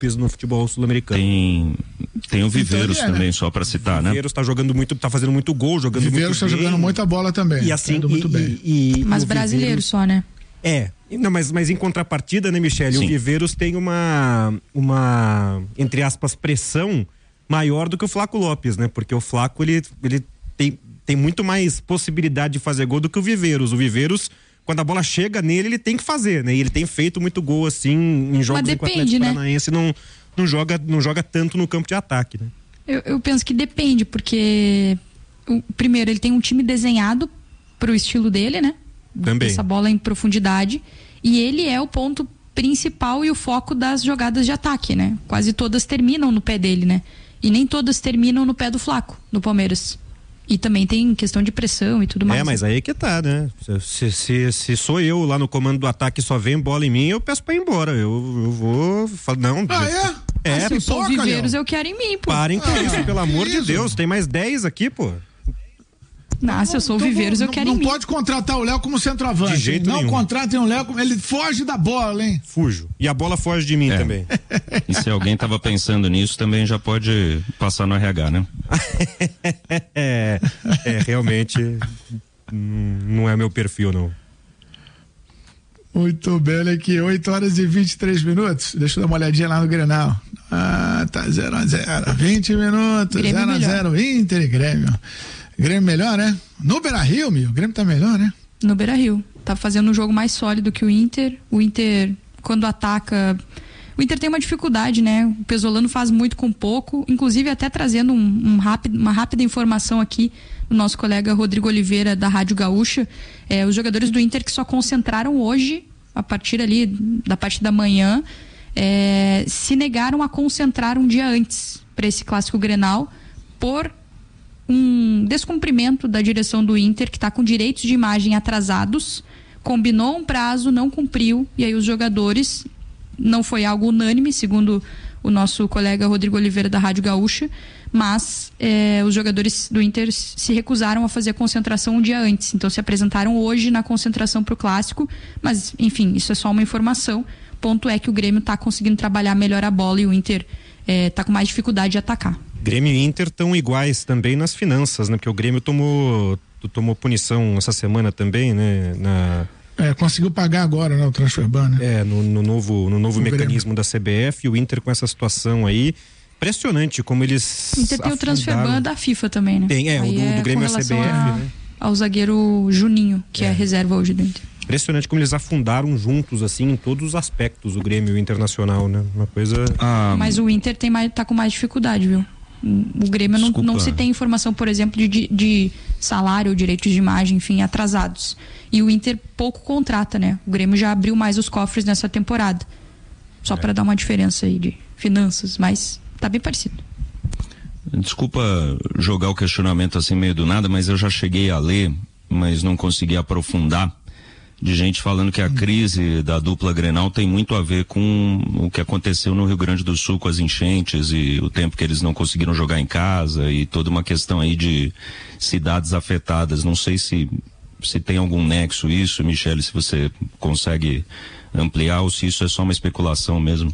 no futebol sul-americano. Tem o Viveiros também, só para citar, né? O Viveiros tá jogando muito, tá fazendo muito gol, jogando muito bem. Viveiros tá jogando muita bola também. E assim, muito bem. Mas brasileiro só, né? Não, mas em contrapartida, né, Michele? O Viveiros tem uma, entre aspas, pressão maior do que o Flaco Lopes, né? Porque o Flaco, ele tem muito mais possibilidade de fazer gol do que o Viveiros. O Viveiros, quando a bola chega nele, ele tem que fazer, né? E ele tem feito muito gol, assim, em jogos em que o Atlético Paranaense não joga tanto no campo de ataque, né? Eu penso que depende, porque primeiro, ele tem um time desenhado pro estilo dele, né? Também. Essa bola em profundidade, e ele é o ponto principal e o foco das jogadas de ataque, né? Quase todas terminam no pé dele, né? E nem todas terminam no pé do Flaco, no Palmeiras. E também tem questão de pressão e tudo mais. Mas aí que tá, né? Se sou eu lá no comando do ataque e só vem bola em mim, eu peço pra ir embora. Eu vou falar, não. Se eu sou o Viveiros, eu quero em mim, pô. Parem com isso, pelo amor de Deus. Tem mais 10 aqui, pô. Se eu sou o Viveiros, eu quero em mim. Não pode contratar o Léo como centroavante. De jeito nenhum. Não contratem o Léo, ele foge da bola, hein? Fujo. E a bola foge de mim também. E se alguém tava pensando nisso, também já pode passar no RH, né? Realmente não é meu perfil, não. Muito bem, olha aqui, 8h23. Deixa eu dar uma olhadinha lá no Grenal. Tá 0-0, 20 minutos, 0-0, Inter e Grêmio. Grêmio melhor, né? No Beira-Rio, o Grêmio tá melhor, né? No Beira-Rio. Tá fazendo um jogo mais sólido que o Inter. O Inter, quando ataca... O Inter tem uma dificuldade, né? O Pesolano faz muito com pouco. Inclusive, até trazendo uma rápida informação aqui do nosso colega Rodrigo Oliveira, da Rádio Gaúcha. Os jogadores do Inter que só concentraram hoje, a partir ali da parte da manhã, se negaram a concentrar um dia antes para esse clássico Grenal, por um descumprimento da direção do Inter, que está com direitos de imagem atrasados, combinou um prazo, não cumpriu, e aí os jogadores, não foi algo unânime, segundo o nosso colega Rodrigo Oliveira da Rádio Gaúcha, mas os jogadores do Inter se recusaram a fazer a concentração um dia antes, então se apresentaram hoje na concentração para o clássico, mas enfim, isso é só uma informação. Ponto é que o Grêmio está conseguindo trabalhar melhor a bola e o Inter está com mais dificuldade de atacar. Grêmio e Inter estão iguais também nas finanças, né? Porque o Grêmio tomou punição essa semana também, né? Conseguiu pagar agora, né? O transfer ban, né? No novo mecanismo da CBF, e o Inter com essa situação aí, impressionante como eles... O Inter tem o transfer ban da FIFA também, né? Tem, o do Grêmio é a CBF, né? Ao zagueiro Juninho, que é reserva hoje do Inter. Impressionante como eles afundaram juntos, assim, em todos os aspectos, o Grêmio e o Internacional, né? Uma coisa... Mas o Inter tá com mais dificuldade, viu? O Grêmio não se tem informação, por exemplo, de salário, direitos de imagem, enfim, atrasados. E o Inter pouco contrata, né? O Grêmio já abriu mais os cofres nessa temporada. Só para dar uma diferença aí de finanças, mas tá bem parecido. Desculpa jogar o questionamento assim meio do nada, mas eu já cheguei a ler, mas não consegui aprofundar, de gente falando que a crise da dupla Grenal tem muito a ver com o que aconteceu no Rio Grande do Sul com as enchentes e o tempo que eles não conseguiram jogar em casa e toda uma questão aí de cidades afetadas. Não sei se tem algum nexo isso, Michele, se você consegue ampliar ou se isso é só uma especulação mesmo.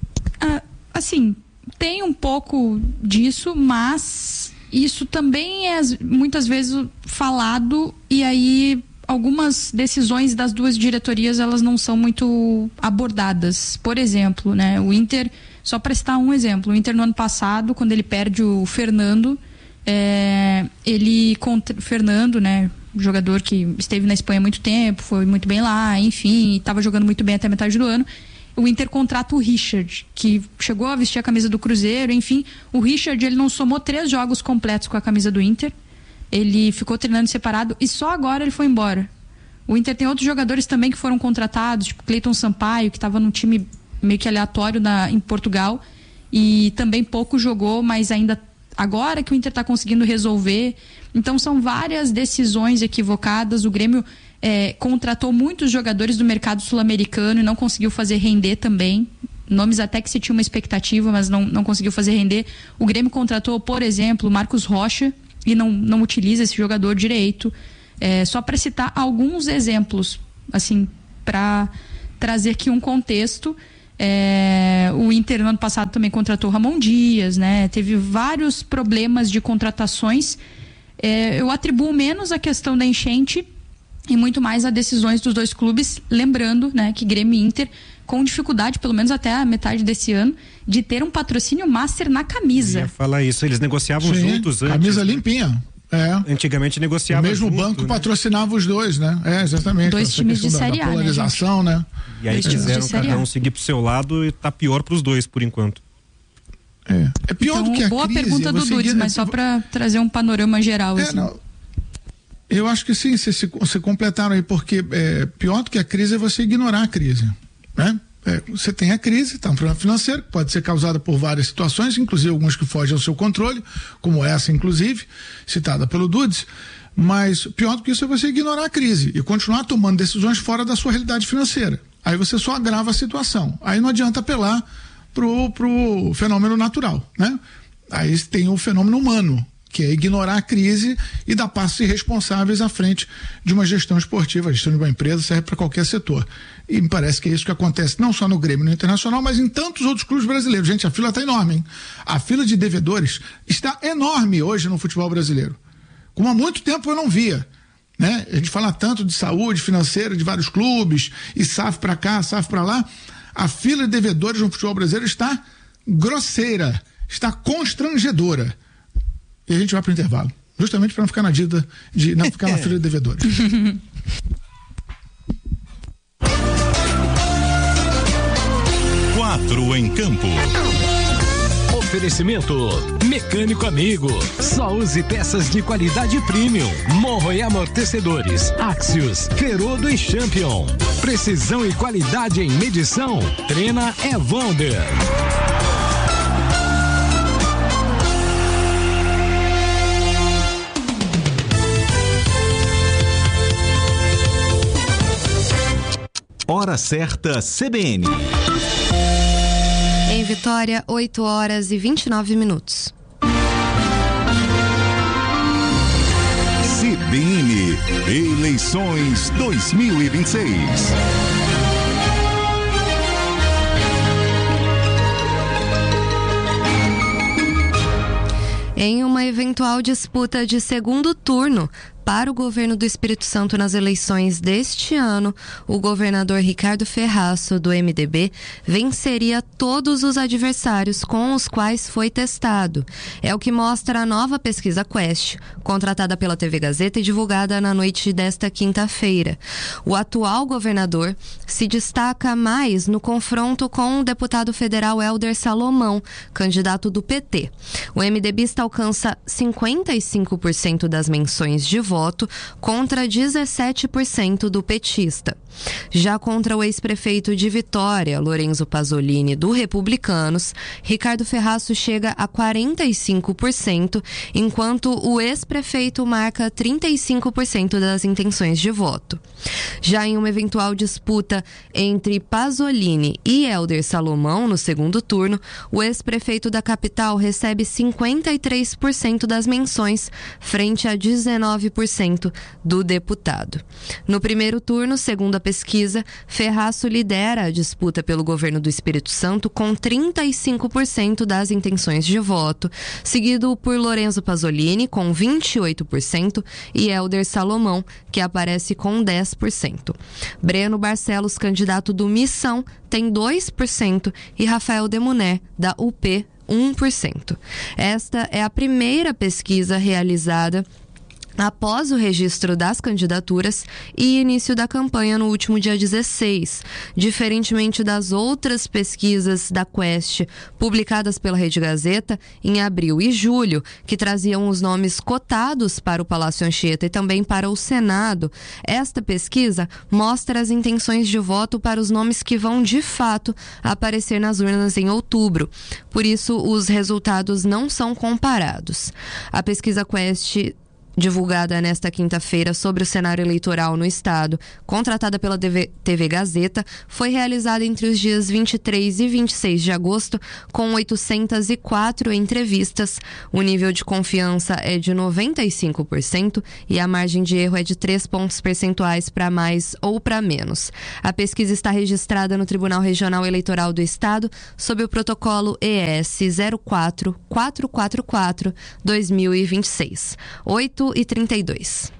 Assim, tem um pouco disso, mas isso também é muitas vezes falado, e aí algumas decisões das duas diretorias, elas não são muito abordadas. Por exemplo, né, o Inter, só para citar um exemplo, o Inter no ano passado, quando ele perde o Fernando, Fernando, né, jogador que esteve na Espanha há muito tempo, foi muito bem lá, enfim, estava jogando muito bem até a metade do ano. O Inter contrata o Richard, que chegou a vestir a camisa do Cruzeiro, enfim. O Richard, ele não somou 3 jogos completos com a camisa do Inter. Ele ficou treinando separado e só agora ele foi embora. O Inter tem outros jogadores também que foram contratados, tipo Cleiton Sampaio, que estava num time meio que aleatório em Portugal e também pouco jogou, mas ainda agora que o Inter está conseguindo resolver. Então são várias decisões equivocadas. O Grêmio contratou muitos jogadores do mercado sul-americano e não conseguiu fazer render também. Nomes até que se tinha uma expectativa, mas não conseguiu fazer render. O Grêmio contratou, por exemplo, Marcos Rocha e não utiliza esse jogador direito. Só para citar alguns exemplos, assim, para trazer aqui um contexto. O Inter no ano passado também contratou Ramon Dias, né? Teve vários problemas de contratações. Eu atribuo menos a questão da enchente e muito mais a decisões dos dois clubes, lembrando, né, que Grêmio e Inter com dificuldade, pelo menos até a metade desse ano, de ter um patrocínio master na camisa. Eu ia falar isso, eles negociavam juntos antes. Camisa limpinha. Antigamente negociavam. O mesmo junto, banco né? Patrocinava os dois, né? Exatamente. Dois times de Série A, polarização, né? E aí quiseram cada um seguir pro seu lado e tá pior pros dois, por enquanto. É pior do que a boa crise. Pergunta do Dudes, mas só para trazer um panorama geral. Assim. Eu acho que sim, você completaram aí, porque pior do que a crise é você ignorar a crise, né? Você tem a crise, tá um problema financeiro, que pode ser causada por várias situações, inclusive algumas que fogem ao seu controle, como essa, inclusive, citada pelo Dudes, mas pior do que isso é você ignorar a crise e continuar tomando decisões fora da sua realidade financeira. Aí você só agrava a situação. Aí não adianta apelar pro fenômeno natural, né? Aí tem o fenômeno humano, que é ignorar a crise e dar passos irresponsáveis à frente de uma gestão esportiva. A gestão de uma empresa serve para qualquer setor. E me parece que é isso que acontece não só no Grêmio, no Internacional, mas em tantos outros clubes brasileiros. Gente, a fila está enorme, hein? A fila de devedores está enorme hoje no futebol brasileiro. Como há muito tempo eu não via, né? A gente fala tanto de saúde financeira de vários clubes, e SAF para cá, SAF para lá. A fila de devedores no futebol brasileiro está grosseira, está constrangedora. E a gente vai para o intervalo, justamente para não ficar na dívida, não ficar na fila de devedores. Quatro em campo. Oferecimento Mecânico Amigo. Só use peças de qualidade premium. Morro e amortecedores. Axios, Ferodo e Champion. Precisão e qualidade em medição. Treina Evander. Hora certa CBN. Em Vitória, 8h29. CBN, eleições 2026. Em uma eventual disputa de segundo turno para o governo do Espírito Santo nas eleições deste ano, o governador Ricardo Ferraço, do MDB, venceria todos os adversários com os quais foi testado. É o que mostra a nova pesquisa Quest, contratada pela TV Gazeta e divulgada na noite desta quinta-feira. O atual governador se destaca mais no confronto com o deputado federal Hélder Salomão, candidato do PT. O MDBista alcança 55% das menções de voto contra 17% do petista. Já contra o ex-prefeito de Vitória, Lorenzo Pasolini, do Republicanos, Ricardo Ferraço chega a 45%, enquanto o ex-prefeito marca 35% das intenções de voto. Já em uma eventual disputa entre Pasolini e Hélder Salomão no segundo turno, o ex-prefeito da capital recebe 53% das menções, frente a 19% do deputado. No primeiro turno, segundo a pesquisa, Ferraço lidera a disputa pelo governo do Espírito Santo com 35% das intenções de voto, seguido por Lorenzo Pasolini com 28% e Hélder Salomão, que aparece com 10%. Breno Barcelos, candidato do Missão, tem 2% e Rafael Demuné, da UP, 1%. Esta é a primeira pesquisa realizada após o registro das candidaturas e início da campanha no último dia 16. Diferentemente das outras pesquisas da Quest publicadas pela Rede Gazeta em abril e julho, que traziam os nomes cotados para o Palácio Anchieta e também para o Senado, esta pesquisa mostra as intenções de voto para os nomes que vão de fato aparecer nas urnas em outubro. Por isso, os resultados não são comparados. A pesquisa Quest divulgada nesta quinta-feira sobre o cenário eleitoral no estado, contratada pela TV Gazeta, foi realizada entre os dias 23 e 26 de agosto, com 804 entrevistas. O nível de confiança é de 95% e a margem de erro é de 3 pontos percentuais para mais ou para menos. A pesquisa está registrada no Tribunal Regional Eleitoral do Estado sob o protocolo ES 04444-2026. 8h32.